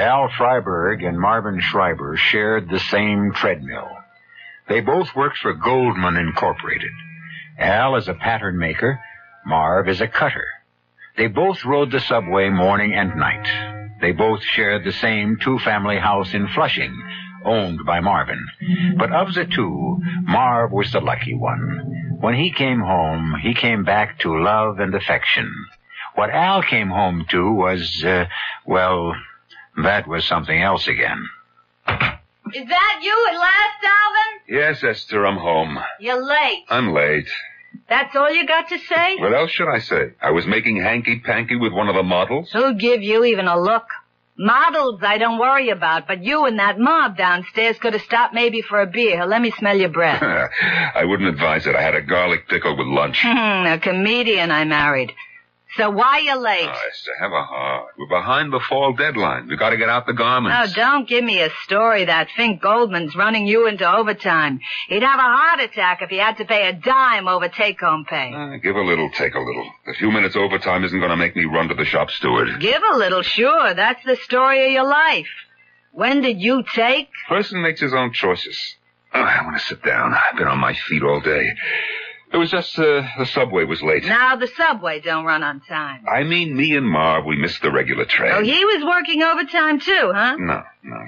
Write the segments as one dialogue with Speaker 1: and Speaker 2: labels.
Speaker 1: Al Freiberg and Marvin Schreiber shared the same treadmill. They both worked for Goldman Incorporated. Al is a pattern maker. Marv is a cutter. They both rode the subway morning and night. They both shared the same two-family house in Flushing, owned by Marvin. But of the two, Marv was the lucky one. When he came home, he came back to love and affection. What Al came home to was, that was something else again.
Speaker 2: Is that you at last, Alvin?
Speaker 3: Yes, Esther, I'm home.
Speaker 2: You're late.
Speaker 3: I'm late.
Speaker 2: That's all you got to say?
Speaker 3: What else should I say? I was making hanky-panky with one of the models.
Speaker 2: Who'd give you even a look? Models I don't worry about, but you and that mob downstairs could have stopped maybe for a beer. Let me smell your breath.
Speaker 3: I wouldn't advise it. I had a garlic pickle with lunch.
Speaker 2: A comedian I married. So why you late?
Speaker 3: Oh, Esther, have a heart. We're behind the fall deadline. We've got to get out the garments.
Speaker 2: Oh, don't give me a story that Fink Goldman's running you into overtime. He'd have a heart attack if he had to pay a dime over take-home pay.
Speaker 3: Give a little, take a little. A few minutes overtime isn't going to make me run to the shop steward.
Speaker 2: Give a little, sure. That's the story of your life. When did you take?
Speaker 3: Person makes his own choices. I want to sit down. I've been on my feet all day. It was just the subway was late.
Speaker 2: Now the subway don't run on time.
Speaker 3: I mean, me and Marv, we missed the regular train.
Speaker 2: Oh, he was working overtime too, huh?
Speaker 3: No.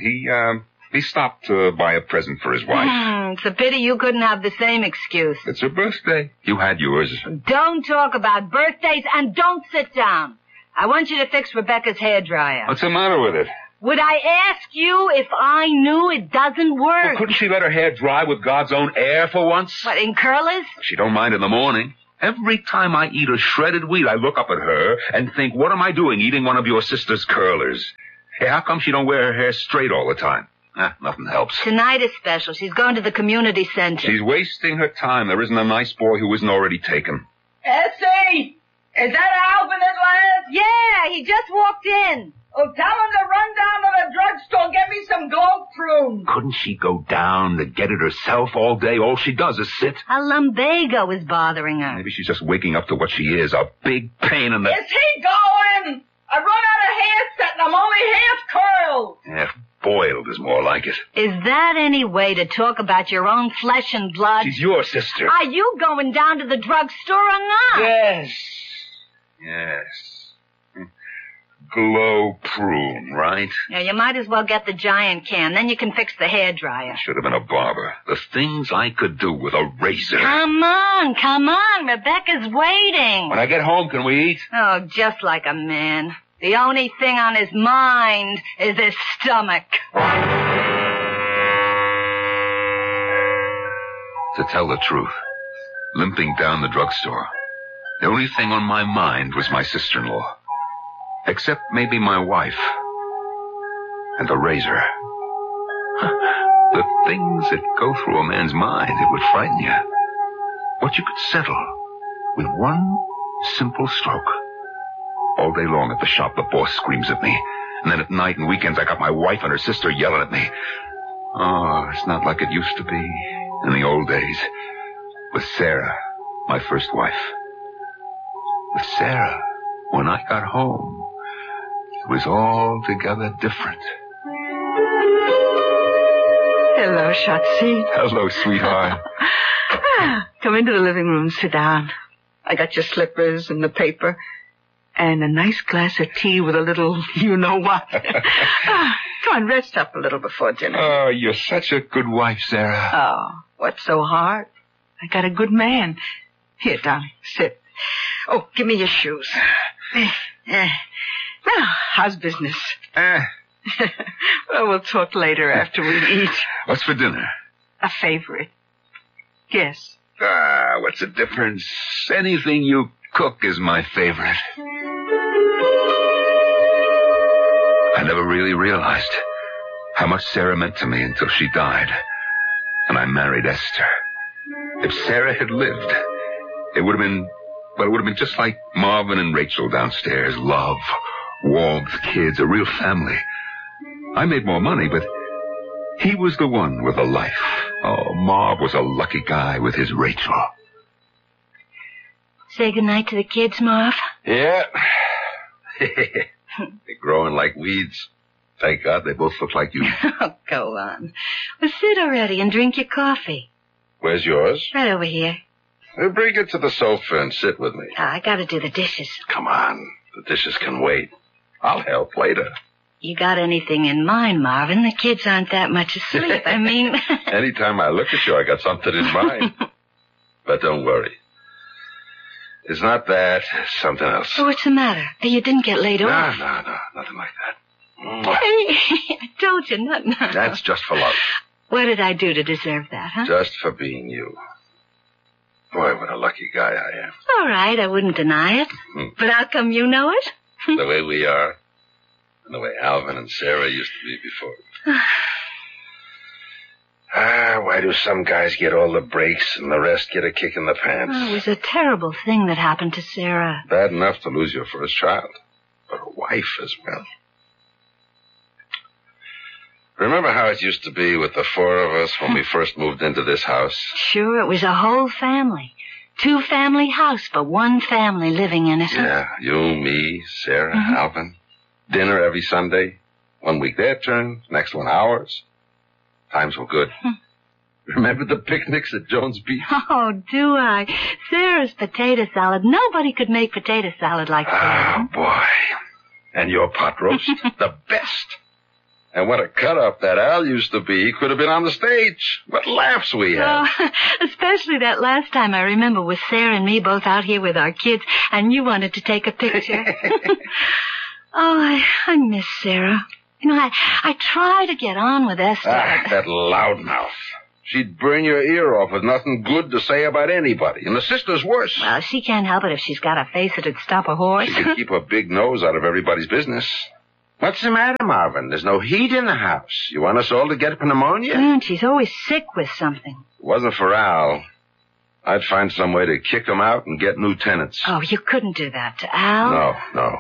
Speaker 3: He stopped to buy a present for his wife.
Speaker 2: It's a pity you couldn't have the same excuse.
Speaker 3: It's her birthday. You had yours.
Speaker 2: Don't talk about birthdays and don't sit down. I want you to fix Rebecca's hairdryer.
Speaker 3: What's the matter with it?
Speaker 2: Would I ask you if I knew it doesn't work?
Speaker 3: Well, couldn't she let her hair dry with God's own air for once?
Speaker 2: What, in curlers?
Speaker 3: She don't mind in the morning. Every time I eat a shredded wheat, I look up at her and think, what am I doing eating one of your sister's curlers? Hey, how come she don't wear her hair straight all the time? Nothing helps.
Speaker 2: Tonight is special. She's going to the community center.
Speaker 3: She's wasting her time. There isn't a nice boy who isn't already taken.
Speaker 4: Essie! Is that Alvin at last?
Speaker 2: Yeah, he just walked in.
Speaker 4: Oh, tell him to run down to the drugstore and get me some goat prunes.
Speaker 3: Couldn't she go down to get it herself all day? All she does is sit.
Speaker 2: A lumbago is bothering her.
Speaker 3: Maybe she's just waking up to what she is, a big pain in the...
Speaker 4: Is he going? I run out of hair set and I'm only half curled.
Speaker 3: Half boiled is more like it.
Speaker 2: Is that any way to talk about your own flesh and blood?
Speaker 3: She's your sister.
Speaker 2: Are you going down to the drugstore or not?
Speaker 3: Yes. Glow prune, right?
Speaker 2: Yeah, you might as well get the giant can. Then you can fix the hairdryer.
Speaker 3: Should have been a barber. The things I could do with a razor.
Speaker 2: Come on. Rebecca's waiting.
Speaker 3: When I get home, can we eat?
Speaker 2: Oh, just like a man. The only thing on his mind is his stomach.
Speaker 3: To tell the truth, limping down the drugstore, the only thing on my mind was my sister-in-law. Except maybe my wife. And the razor. The things that go through a man's mind, it would frighten you. What you could settle with one simple stroke. All day long at the shop, the boss screams at me. And then at night and weekends, I got my wife and her sister yelling at me. Oh, it's not like it used to be in the old days. With Sarah, my first wife. With Sarah, when I got home, it was altogether different.
Speaker 5: Hello, Shotzi.
Speaker 3: Hello, sweetheart.
Speaker 5: Come into the living room, sit down. I got your slippers and the paper and a nice glass of tea with a little you-know-what. Come on, rest up a little before dinner.
Speaker 3: Oh, you're such a good wife, Sarah.
Speaker 5: Oh, what's so hard? I got a good man. Here, darling, sit. Oh, give me your shoes. Now, how's business? Well, we'll talk later after we eat.
Speaker 3: What's for dinner?
Speaker 5: A favorite. Guess.
Speaker 3: What's the difference? Anything you cook is my favorite. I never really realized how much Sarah meant to me until she died. And I married Esther. If Sarah had lived, it would have been just like Marvin and Rachel downstairs. Love, warmth, kids, a real family. I made more money, but he was the one with a life. Oh, Marv was a lucky guy with his Rachel.
Speaker 2: Say goodnight to the kids, Marv.
Speaker 3: Yeah. They're growing like weeds.
Speaker 6: Thank God they both look like you.
Speaker 2: Oh, go on. Well, sit already and drink your coffee.
Speaker 6: Where's yours?
Speaker 2: Right over here.
Speaker 6: Bring it to the sofa and sit with me.
Speaker 2: I gotta do the dishes.
Speaker 6: Come on. The dishes can wait. I'll help later.
Speaker 2: You got anything in mind, Marvin? The kids aren't that much asleep. I mean...
Speaker 6: Anytime I look at you, I got something in mind. But don't worry. It's not that. It's something else.
Speaker 2: Oh, what's the matter? You didn't get laid off?
Speaker 6: No. Nothing like that.
Speaker 2: Hey, I told you, nothing.
Speaker 6: That's just for love.
Speaker 2: What did I do to deserve that, huh?
Speaker 6: Just for being you. Boy, what a lucky guy I am.
Speaker 2: All right, I wouldn't deny it. But how come you know it?
Speaker 6: The way we are. And the way Alvin and Sarah used to be before. Why do some guys get all the breaks and the rest get a kick in the pants?
Speaker 2: Oh, it was a terrible thing that happened to Sarah.
Speaker 6: Bad enough to lose your first child, but a wife as well. Remember how it used to be with the four of us when we first moved into this house?
Speaker 2: Sure, it was a whole family. 2-family house, but 1 family living in it.
Speaker 6: Yeah, you, me, Sarah, Alvin. Dinner every Sunday. 1 week their turn, next one ours. Times were good. Remember the picnics at Jones Beach?
Speaker 2: Oh, do I? Sarah's potato salad. Nobody could make potato salad like Sarah.
Speaker 6: Oh, boy. And your pot roast. The best. And what a cut-up that Al used to be. He could have been on the stage. What laughs we had.
Speaker 2: Oh, especially that last time I remember with Sarah and me both out here with our kids, and you wanted to take a picture. Oh, I miss Sarah. You know, I try to get on with Esther.
Speaker 6: That loudmouth. She'd burn your ear off with nothing good to say about anybody. And the sister's worse.
Speaker 2: Well, she can't help it if she's got a face that'd stop a horse.
Speaker 6: She could keep her big nose out of everybody's business. What's the matter, Marvin? There's no heat in the house. You want us all to get pneumonia?
Speaker 2: And she's always sick with something.
Speaker 6: If it wasn't for Al, I'd find some way to kick him out and get new tenants.
Speaker 2: Oh, you couldn't do that to Al?
Speaker 6: No.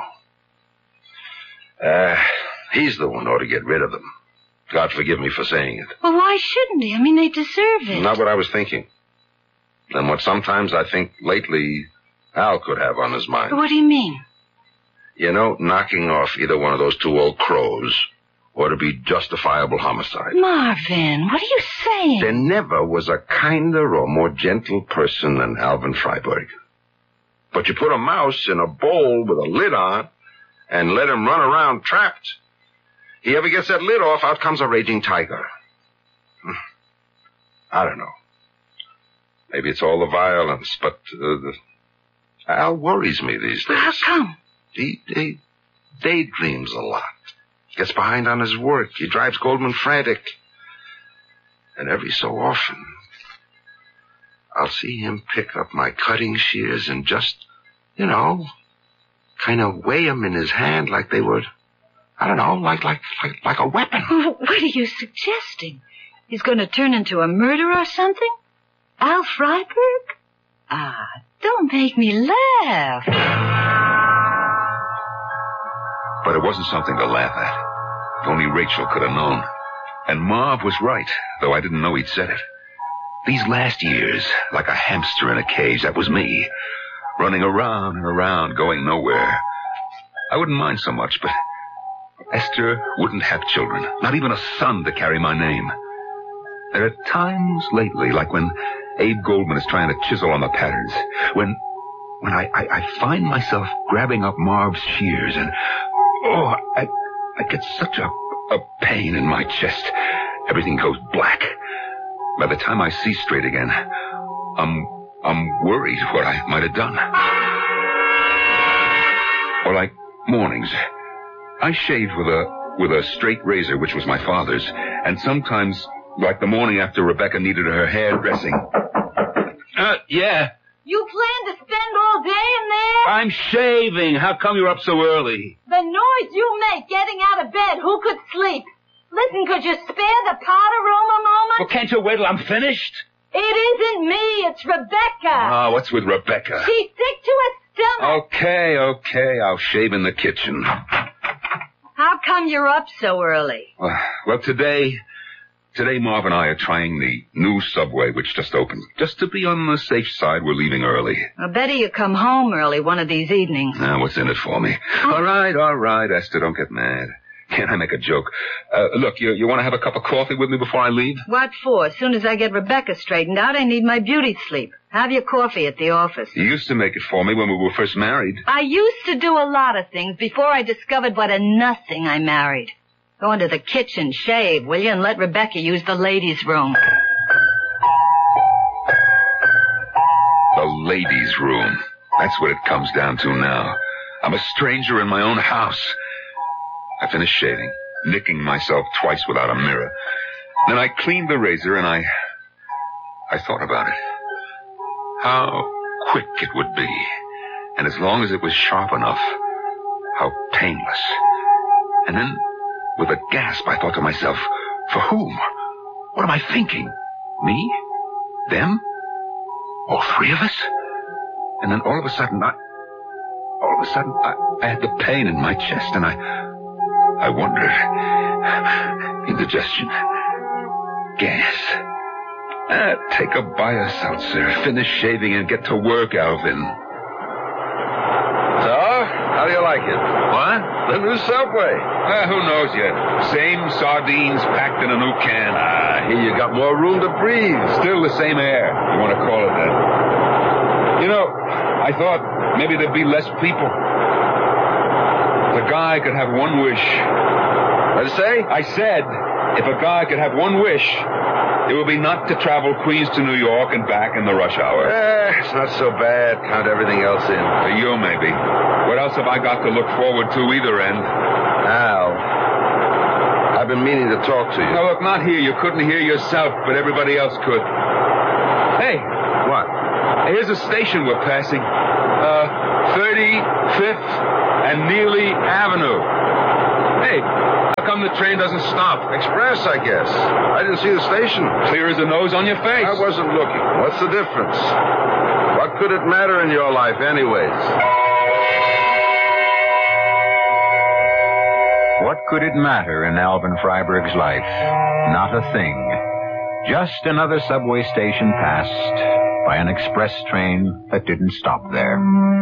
Speaker 6: He's the one who ought to get rid of them. God forgive me for saying it.
Speaker 2: Well, why shouldn't he? I mean, they deserve it.
Speaker 6: Not what I was thinking. And what sometimes I think lately Al could have on his mind.
Speaker 2: What do you mean?
Speaker 6: You know, knocking off either one of those 2 old crows ought to be justifiable homicide.
Speaker 2: Marvin, what are you saying?
Speaker 6: There never was a kinder or more gentle person than Alvin Freiberg. But you put a mouse in a bowl with a lid on and let him run around trapped. He ever gets that lid off, out comes a raging tiger. I don't know. Maybe it's all the violence, but Al worries me these days.
Speaker 2: How come?
Speaker 6: He daydreams a lot. Gets behind on his work. He drives Goldman frantic. And every so often, I'll see him pick up my cutting shears and just, kind of weigh them in his hand like they were, I don't know, like a weapon.
Speaker 2: What are you suggesting? He's going to turn into a murderer or something? Al Freiberg? Don't make me laugh.
Speaker 3: But it wasn't something to laugh at. If only Rachel could have known. And Marv was right, though I didn't know he'd said it. These last years, like a hamster in a cage, that was me. Running around and around, going nowhere. I wouldn't mind so much, but Esther wouldn't have children. Not even a son to carry my name. There are times lately, like when Abe Goldman is trying to chisel on the patterns, when I find myself grabbing up Marv's shears and, I get such a pain in my chest. Everything goes black. By the time I see straight again, I'm worried what I might have done. Or like mornings. I shaved with a straight razor, which was my father's, and sometimes, like the morning after Rebecca needed her hairdressing. Yeah.
Speaker 4: You plan to spend all day in there?
Speaker 3: I'm shaving. How come you're up so early?
Speaker 4: The noise you make getting out of bed, who could sleep? Listen, could you spare the powder room a moment?
Speaker 3: Well, can't you wait till I'm finished?
Speaker 4: It isn't me, it's Rebecca.
Speaker 3: Oh, what's with Rebecca?
Speaker 4: She's sick to her stomach.
Speaker 3: Okay. I'll shave in the kitchen.
Speaker 2: How come you're up so early?
Speaker 3: Well, today Marv and I are trying the new Subway, which just opened. Just to be on the safe side, we're leaving early.
Speaker 2: I bet you come home early one of these evenings.
Speaker 3: Now, what's in it for me? All right, Esther, don't get mad. Can't I make a joke? Look, you want to have a cup of coffee with me before I leave?
Speaker 2: What for? As soon as I get Rebecca straightened out, I need my beauty sleep. Have your coffee at the office.
Speaker 3: You used to make it for me when we were first married.
Speaker 2: I used to do a lot of things before I discovered what a nothing I married. Go into the kitchen, shave, will you, and let Rebecca use the ladies' room.
Speaker 3: The ladies' room. That's what it comes down to now. I'm a stranger in my own house. I finished shaving, nicking myself twice without a mirror. Then I cleaned the razor and I thought about it. How quick it would be. And as long as it was sharp enough, how painless. And then, with a gasp, I thought to myself, for whom? What am I thinking? Me? Them? All three of us? And then all of a sudden, I had the pain in my chest, and I wondered. Indigestion. Gas. Take a bio-seltzer, finish shaving, and get to work, Alvin.
Speaker 6: So, how do you like it?
Speaker 3: What?
Speaker 6: The new Subway.
Speaker 3: Who knows yet? Same sardines packed in a new can.
Speaker 6: Here you got more room to breathe.
Speaker 3: Still the same air, you want to call it that. You know, I thought maybe there'd be less people. If a guy could have one wish.
Speaker 6: What'd you say?
Speaker 3: I said, if a guy could have one wish, it would be not to travel Queens to New York and back in the rush hour.
Speaker 6: It's not so bad. Count everything else in.
Speaker 3: For you, maybe. What else have I got to look forward to either end?
Speaker 6: Al, I've been meaning to talk to you.
Speaker 3: No, look, not here. You couldn't hear yourself, but everybody else could. Hey.
Speaker 6: What?
Speaker 3: Here's a station we're passing. 35th and Neely Avenue. Hey, how come the train doesn't stop?
Speaker 6: Express, I guess. I didn't see the station.
Speaker 3: Clear as a nose on your face.
Speaker 6: I wasn't looking. What's the difference? What could it matter in your life anyways?
Speaker 1: What could it matter in Alvin Freiberg's life? Not a thing. Just another subway station passed by an express train that didn't stop there.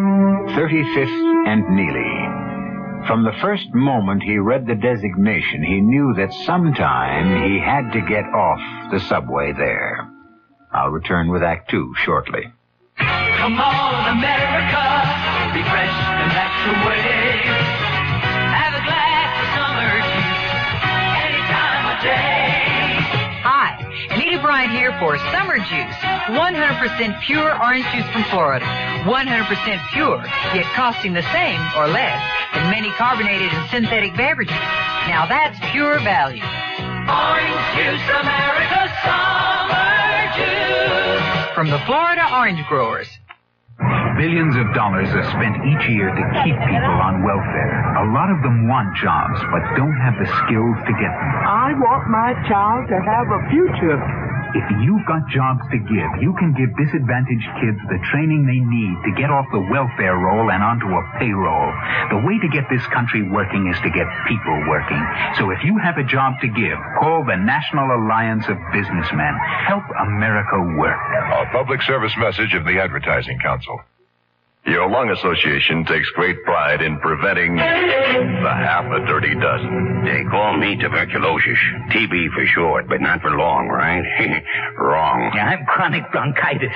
Speaker 1: 35th and Neely. From the first moment he read the designation, he knew that sometime he had to get off the subway there. I'll return with Act 2 shortly.
Speaker 7: Come on, America, be fresh and that's the way. Have a glass of summer juice any time of day.
Speaker 8: Hi, Anita Bryant here for Summer Juice. 100% pure orange juice from Florida. 100% pure, yet costing the same or less than many carbonated and synthetic beverages. Now that's pure value.
Speaker 7: Orange juice, America, summer juice.
Speaker 8: From the Florida Orange Growers.
Speaker 9: Billions of dollars are spent each year to keep people on welfare. A lot of them want jobs, but don't have the skills to get them.
Speaker 10: I want my child to have a future.
Speaker 9: If you've got jobs to give, you can give disadvantaged kids the training they need to get off the welfare roll and onto a payroll. The way to get this country working is to get people working. So if you have a job to give, call the National Alliance of Businessmen. Help America work.
Speaker 11: A public service message of the Advertising Council. Your lung association takes great pride in preventing the half a dirty dozen.
Speaker 12: They call me tuberculosis. TB for short, but not for long, right? Wrong.
Speaker 13: Yeah, I have chronic bronchitis.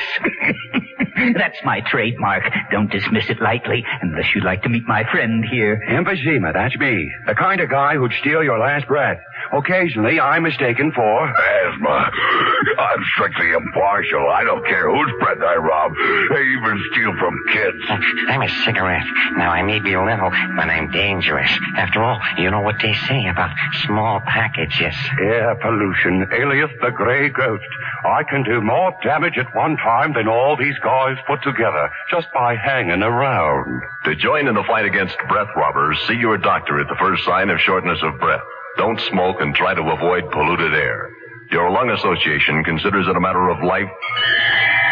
Speaker 13: That's my trademark. Don't dismiss it lightly, unless you'd like to meet my friend here.
Speaker 12: Emphysema, that's me. The kind of guy who'd steal your last breath. Occasionally, I'm mistaken for...
Speaker 11: Asthma. I'm strictly impartial. I don't care whose breath I rob. I even steal from kids.
Speaker 14: I'm a cigarette. Now, I may be little, but I'm dangerous. After all, you know what they say about small packages.
Speaker 12: Air pollution, alias the gray ghost. I can do more damage at one time than all these guys put together, just by hanging around.
Speaker 11: To join in the fight against breath robbers, see your doctor at the first sign of shortness of breath. Don't smoke and try to avoid polluted air. Your lung association considers it a matter of life